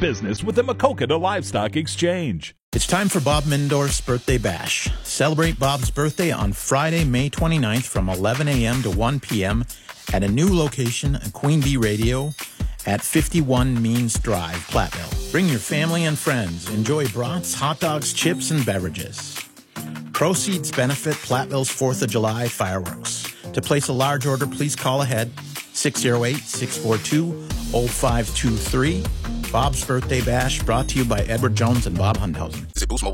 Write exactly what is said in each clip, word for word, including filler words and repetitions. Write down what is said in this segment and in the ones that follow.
business with the Maquoketa Livestock Exchange. It's time for Bob Mindorf's Birthday Bash. Celebrate Bob's birthday on Friday, May twenty-ninth from eleven a.m. to one p.m. at a new location at Queen Bee Radio at fifty-one Means Drive, Platteville. Bring your family and friends. Enjoy brats, hot dogs, chips, and beverages. Proceeds benefit Platteville's fourth of July fireworks. To place a large order, please call ahead six oh eight, six four two, oh five two three. Bob's Birthday Bash, brought to you by Edward Jones and Bob Hundhausen.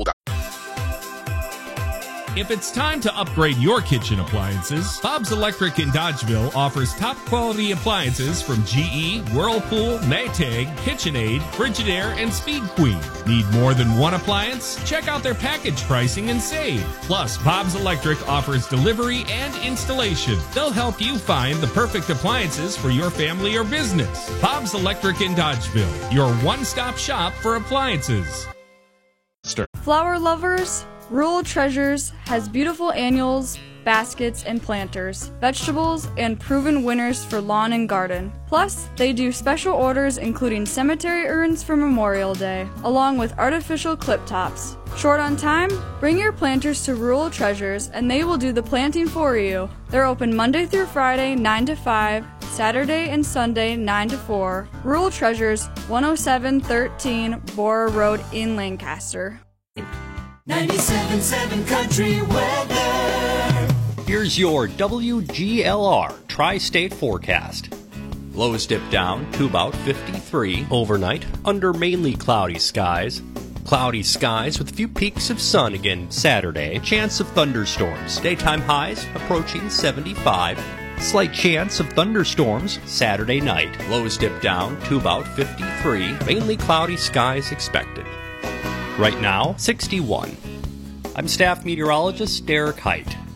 If it's time to upgrade your kitchen appliances, Bob's Electric in Dodgeville offers top quality appliances from G E, Whirlpool, Maytag, KitchenAid, Frigidaire, and Speed Queen. Need more than one appliance? Check out their package pricing and save. Plus, Bob's Electric offers delivery and installation. They'll help you find the perfect appliances for your family or business. Bob's Electric in Dodgeville, your one-stop shop for appliances. Flower lovers, Rural Treasures has beautiful annuals, baskets, and planters, vegetables, and proven winners for lawn and garden. Plus, they do special orders including cemetery urns for Memorial Day, along with artificial clip tops. Short on time? Bring your planters to Rural Treasures and they will do the planting for you. They're open Monday through Friday, nine to five, Saturday and Sunday, nine to four. Rural Treasures, one oh seven thirteen Bora Road in Lancaster. ninety-seven point seven Country Weather. Here's your W G L R Tri-State forecast. Lows dip down to about fifty-three overnight under mainly cloudy skies. Cloudy skies with a few peaks of sun again Saturday. Chance of thunderstorms. Daytime highs approaching seventy-five. Slight chance of thunderstorms Saturday night. Lows dip down to about fifty-three. Mainly cloudy skies expected. Right now, sixty-one. I'm staff meteorologist Derek Height.